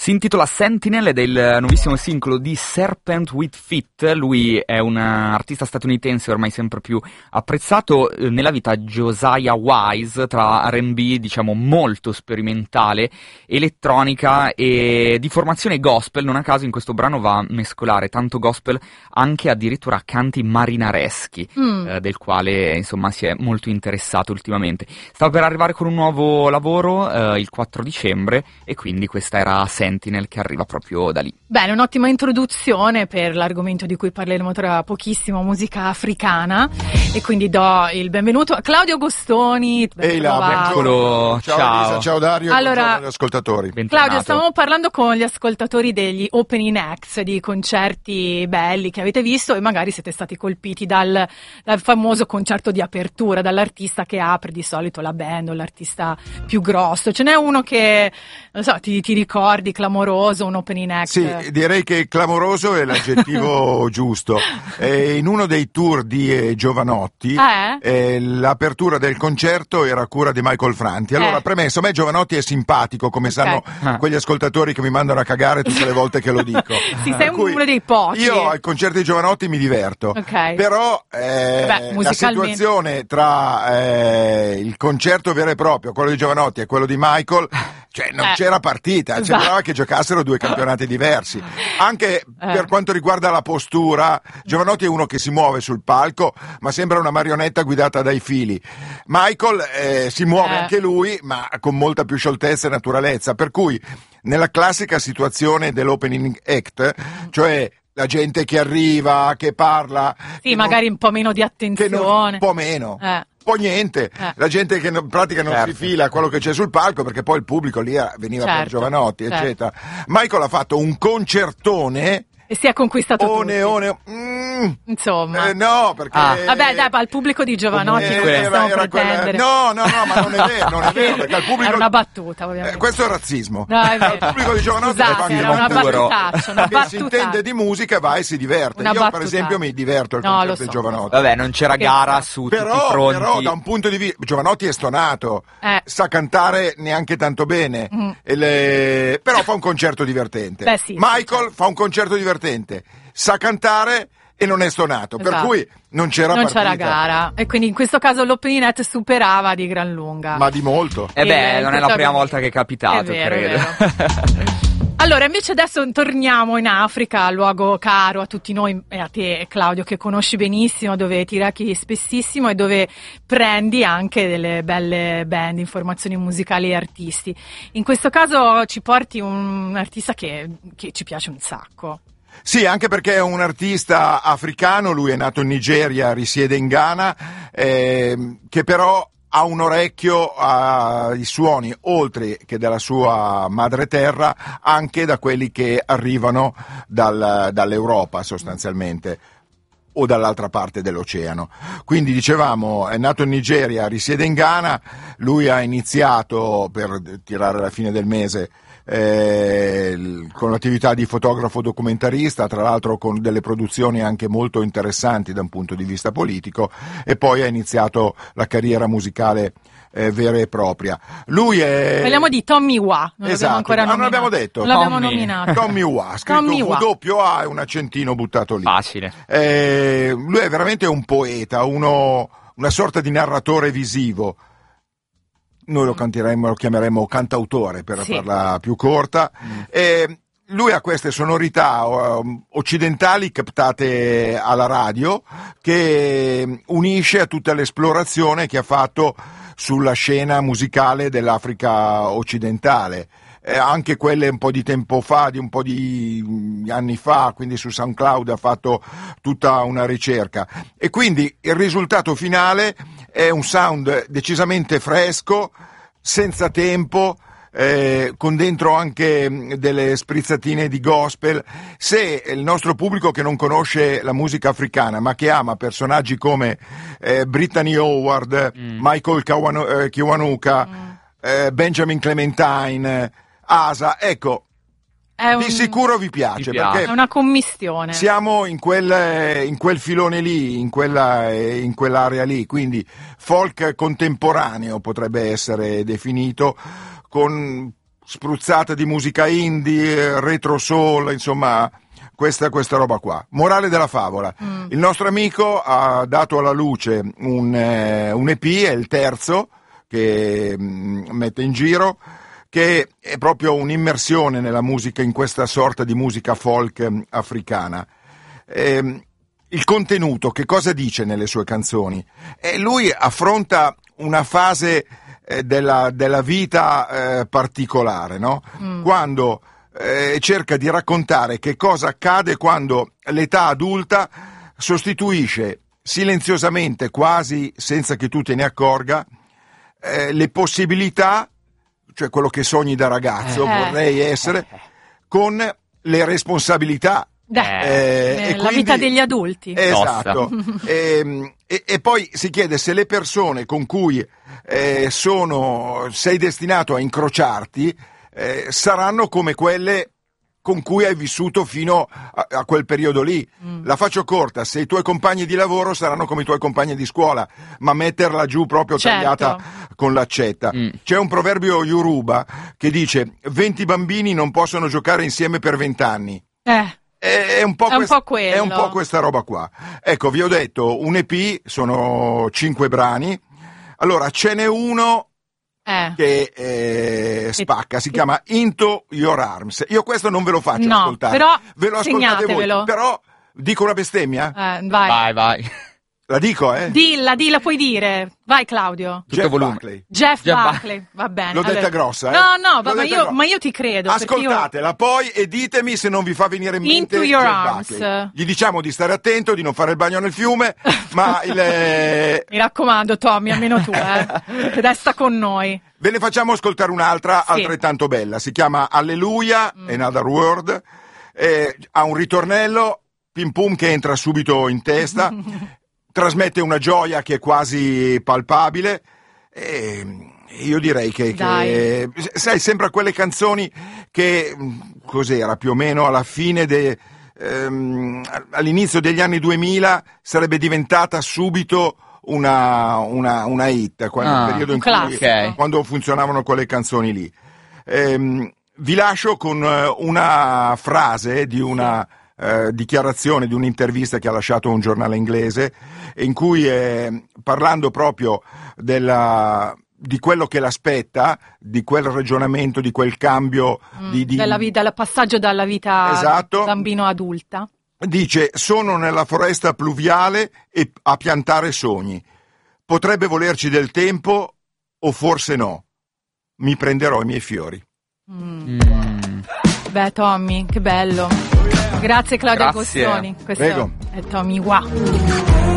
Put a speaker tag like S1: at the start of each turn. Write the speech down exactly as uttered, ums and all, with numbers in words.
S1: Si intitola Sentinel ed è il nuovissimo singolo di Serpent with Feet. Lui è un artista statunitense ormai sempre più apprezzato. Nella vita Josiah Wise, tra R and B diciamo molto sperimentale, elettronica e di formazione gospel. Non a caso in questo brano va a mescolare tanto gospel anche addirittura canti marinareschi, mm. eh, del quale insomma si è molto interessato ultimamente. Stava per arrivare con un nuovo lavoro eh, il quattro dicembre e quindi questa era Sentinel che arriva proprio da lì.
S2: Bene, un'ottima introduzione per l'argomento di cui parleremo tra pochissimo, musica africana, e quindi do il benvenuto a Claudio Agostoni.
S3: Ehi là,
S1: Eccolo,
S3: ciao.
S1: Ciao,
S3: Elisa, ciao Dario,
S2: allora,
S3: agli ascoltatori.
S1: Bentornato.
S2: Claudio, stavamo parlando con gli ascoltatori degli opening acts, di concerti belli che avete visto e magari siete stati colpiti dal, dal famoso concerto di apertura, dall'artista che apre di solito la band o l'artista più grosso. Ce n'è uno che, non so, ti, ti ricordi, clamoroso, un opening act?
S3: Sì, direi che clamoroso è l'aggettivo giusto. Eh, in uno dei tour di eh, Jovanotti,
S2: eh?
S3: Eh, l'apertura del concerto era a cura di Michael Franti. Allora,
S2: Eh.
S3: premesso, a me Jovanotti è simpatico, come
S2: Okay.
S3: sanno quegli ascoltatori che mi mandano a cagare tutte le volte che lo dico.
S2: Sì, sei
S3: Per cui
S2: uno dei pochi.
S3: Io al concerto di Jovanotti mi diverto.
S2: Ok.
S3: Però eh,
S2: Beh,
S3: la
S2: musicalmente.
S3: situazione tra eh, il concerto vero e proprio, quello di Jovanotti e quello di Michael, cioè non
S2: Eh.
S3: c'era partita,
S2: Esatto.
S3: sembrava che giocassero due campionati diversi. Anche
S2: Eh.
S3: per quanto riguarda la postura, Jovanotti è uno che si muove sul palco, ma sembra una marionetta guidata dai fili. Michael eh, si muove
S2: Eh.
S3: anche lui, ma con molta più scioltezza e naturalezza, per cui nella classica situazione dell'opening act, cioè la gente che arriva, che parla,
S2: Sì,
S3: che
S2: magari un po' meno di
S3: non, che
S2: attenzione.
S3: non, un po' meno.
S2: Eh.
S3: Poi niente,
S2: Eh.
S3: la gente che in pratica non
S1: Certo.
S3: si fila a quello che c'è sul palco, perché poi il pubblico lì era- veniva per
S2: Certo,
S3: Jovanotti,
S2: certo.
S3: eccetera. Michael ha fatto un concertone,
S2: E si è conquistato
S3: one,
S2: tutti.
S3: one, mm,
S2: Insomma.
S3: eh, no, perché...
S1: Ah.
S2: Vabbè, dai, ma il pubblico di Giovanotti
S3: Eh,
S2: non
S1: era-
S2: possiamo
S3: era quella-
S2: pretendere.
S3: No, no, no, ma non è vero, non è vero, perché al pubblico...
S2: Era una battuta, ovviamente.
S3: Eh, questo è razzismo.
S2: No, è vero.
S3: Al pubblico di Jovanotti
S2: Scusate,
S3: fa anche
S2: era una
S3: molto
S1: duro.
S2: battutaccia, una
S3: che si
S2: battuta.
S3: intende di musica, va e si diverte.
S2: Una
S3: Io per
S2: battuta.
S3: esempio mi diverto al
S2: No,
S3: concerto
S2: lo so.
S3: di Jovanotti.
S1: Vabbè, non c'era
S2: Che-
S1: gara su tutti i
S3: Però,
S1: fronti.
S3: però da un punto di vista Jovanotti è stonato,
S2: Eh.
S3: sa cantare neanche tanto bene,
S2: Mm.
S3: e le- però fa un concerto divertente.
S2: Beh, sì,
S3: Michael fa un concerto divertente, sa cantare e non è stonato, per
S2: Esatto.
S3: cui non c'era
S2: Non
S3: partita.
S2: c'era gara. E quindi in questo caso l'opening act superava di gran lunga.
S3: Ma di molto.
S1: Eh beh,
S2: il
S1: non è la prima
S2: protagonista.
S1: volta che è capitato,
S2: È vero, è
S1: credo.
S2: vero. Allora, invece adesso torniamo in Africa, luogo caro a tutti noi e a te, Claudio, che conosci benissimo, dove ti rechi spessissimo e dove prendi anche delle belle band, informazioni musicali e artisti. In questo caso ci porti un artista che, che ci piace un sacco.
S3: Sì, anche perché è un artista africano, lui è nato in Nigeria, risiede in Ghana, ehm, che però ha un orecchio ai suoni, oltre che dalla sua madre terra, anche da quelli che arrivano dal- dall'Europa sostanzialmente, o dall'altra parte dell'oceano. Quindi dicevamo, è nato in Nigeria, risiede in Ghana, lui ha iniziato, per tirare la fine del mese, eh, l- con l'attività di fotografo documentarista, tra l'altro con delle produzioni anche molto interessanti da un punto di vista politico, e poi ha iniziato la carriera musicale eh, vera e propria. Lui è...
S2: Parliamo di Tommy Wa, non
S3: Esatto.
S2: l'abbiamo ancora
S3: Ah, non
S2: nominato.
S3: l'abbiamo detto?
S2: Non l'abbiamo
S1: Tommy.
S2: nominato.
S3: Tommy Wa, scritto
S2: Tommy Wa.
S3: W A e un accentino buttato lì.
S1: Facile.
S3: Eh, lui è veramente un poeta, uno, una sorta di narratore visivo. Noi lo canteremmo, lo chiameremmo cantautore per
S2: Sì.
S3: farla più corta. E lui ha queste sonorità um, occidentali captate alla radio, che unisce a tutta l'esplorazione che ha fatto sulla scena musicale dell'Africa occidentale. Eh, anche quelle un po' di tempo fa, di un po' di mm, anni fa, quindi su SoundCloud ha fatto tutta una ricerca, e quindi il risultato finale è un sound decisamente fresco, senza tempo, eh, con dentro anche mm, delle sprizzatine di gospel. Se il nostro pubblico che non conosce la musica africana ma che ama personaggi come eh, Brittany Howard,
S1: Mm.
S3: Michael Kawanu- eh, Kiwanuka, eh, Benjamin Clementine, Asa, ecco,
S2: È un-
S3: di sicuro vi piace,
S1: Vi piace.
S2: È
S3: perché
S2: una commistione.
S3: siamo in quel, in quel filone lì, in, quella, in quell'area lì, quindi folk contemporaneo potrebbe essere definito, con spruzzata di musica indie, retro soul, insomma, questa, questa roba qua. Morale della favola. Mm. Il nostro amico ha dato alla luce un, eh, un E P, è il terzo che mh, mette in giro, che è proprio un'immersione nella musica, in questa sorta di musica folk mh, africana. Ehm, il contenuto, che cosa dice nelle sue canzoni? E lui affronta una fase eh, della, della vita eh, particolare, no? Mm. Quando eh, cerca di raccontare che cosa accade quando l'età adulta sostituisce silenziosamente, quasi senza che tu te ne accorga, eh, le possibilità, cioè quello che sogni da ragazzo, eh. vorrei essere, con le responsabilità.
S2: Eh, eh, e la quindi, vita degli adulti.
S3: Esatto. e, e, e poi si chiede se le persone con cui eh, sono, sei destinato a incrociarti eh, saranno come quelle con cui hai vissuto fino a, a quel periodo lì. Mm. La faccio corta: se i tuoi compagni di lavoro saranno come i tuoi compagni di scuola, ma metterla giù proprio
S2: certo.
S3: tagliata con l'accetta. Mm. C'è un proverbio Yoruba che dice: venti bambini non possono giocare insieme per vent'anni.
S2: Eh.
S3: È un, po
S2: è,
S3: quest-
S2: un po quello.
S3: è un po' questa roba qua. Ecco, vi ho detto, un E P, sono cinque brani. Allora, ce n'è uno eh. che eh, spacca, si chiama Into Your Arms. Io questo non ve lo faccio
S2: no,
S3: ascoltare.
S2: Però
S3: ve lo ascoltate voi. Però dico una bestemmia?
S2: Eh, vai.
S1: Vai, vai.
S3: La dico, eh?
S2: Dilla, dilla, puoi dire. Vai, Claudio.
S3: Jeff Buckley.
S2: Jeff, Jeff Buckley, ba- va bene.
S3: L'ho
S2: allora.
S3: detta grossa, eh?
S2: No, no,
S3: va,
S2: ma, io, ma io ti credo.
S3: Ascoltatela
S2: io...
S3: poi e ditemi se non vi fa venire in mente
S2: Into Your
S3: Jeff
S2: Arms.
S3: Buckley. Gli diciamo di stare attento, di non fare il bagno nel fiume, ma il...
S2: Mi raccomando, Tommy, almeno tu, eh. Resta con noi.
S3: Ve ne facciamo ascoltare un'altra sì. altrettanto bella. Si chiama Alleluia, mm. Another World. Eh, ha un ritornello, pim pum, che entra subito in testa. Trasmette una gioia che è quasi palpabile e io direi che, che sai, sembra quelle canzoni che cos'era più o meno alla fine de, ehm, all'inizio degli anni duemila sarebbe diventata subito una, una, una hit quando,
S1: ah,
S3: periodo in
S1: cui, okay.
S3: quando funzionavano quelle canzoni lì. Ehm, vi lascio con una frase di una Eh, dichiarazione di un'intervista che ha lasciato un giornale inglese, in cui eh, parlando proprio della, di quello che l'aspetta, di quel ragionamento, di quel cambio
S2: mm,
S3: di, di...
S2: della vita, il passaggio dalla vita
S3: esatto.
S2: bambino adulta,
S3: dice: sono nella foresta pluviale e a piantare sogni, potrebbe volerci del tempo o forse no, mi prenderò i miei fiori.
S2: mm. Mm. Beh, Tommy, che bello. Grazie Claudia Agostoni. Questo
S3: Prego.
S2: è Tommy Wow.